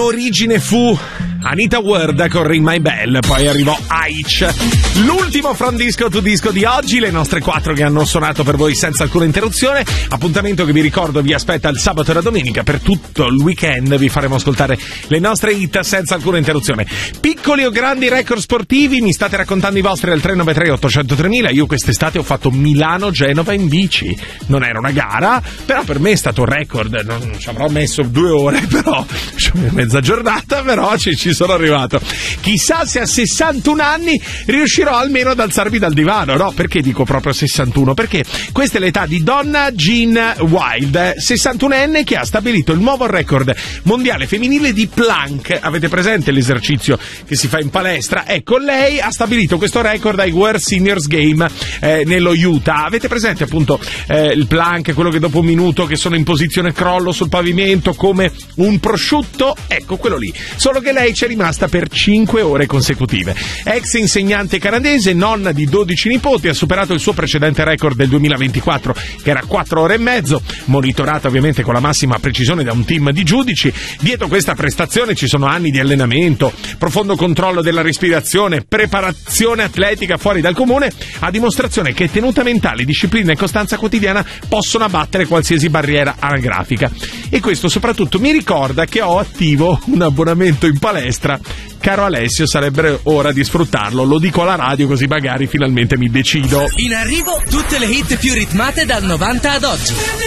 origine fu Anita Ward con Ring My Bell, poi arrivò Aich. L'ultimo From Disco to Disco di oggi, le nostre 4 che hanno suonato per voi senza alcuna interruzione. Appuntamento che vi ricordo vi aspetta il sabato e la domenica. Per tutto il weekend vi faremo ascoltare le nostre hit senza alcuna interruzione. Piccoli o grandi record sportivi, mi state raccontando i vostri al 393 800 3000. Io quest'estate ho fatto Milano-Genova in bici. Non era una gara, però per me è stato un record. Non ci avrò messo 2 ore, però mezza giornata, però ci sono arrivato. Chissà se a 61 anni riuscirò almeno ad alzarmi dal divano, no? Perché dico proprio 61? Perché questa è l'età di Donna Jean Wild, 61enne, che ha stabilito il nuovo record mondiale femminile di plank. Avete presente l'esercizio che si fa in palestra? Ecco, lei ha stabilito questo record ai World Seniors Game nello Utah. Avete presente appunto il plank, quello che dopo un minuto che sono in posizione crollo sul pavimento come un prosciutto? Ecco, quello lì. Solo che lei ci è rimasta per 5 ore consecutive. Ex insegnante canadese, nonna di 12 nipoti, ha superato il suo precedente record del 2024, che era 4 ore e mezzo, monitorata ovviamente con la massima precisione da un team di giudici. Dietro questa prestazione ci sono anni di allenamento, profondo controllo della respirazione, preparazione atletica fuori dal comune, a dimostrazione che tenuta mentale, disciplina e costanza quotidiana possono abbattere qualsiasi barriera anagrafica. E questo soprattutto mi ricorda che ho attivo un abbonamento in palestra. Caro Alessio, sarebbe ora di sfruttarlo. Lo dico alla radio così magari finalmente mi decido. In arrivo tutte le hit più ritmate dal 90 ad oggi.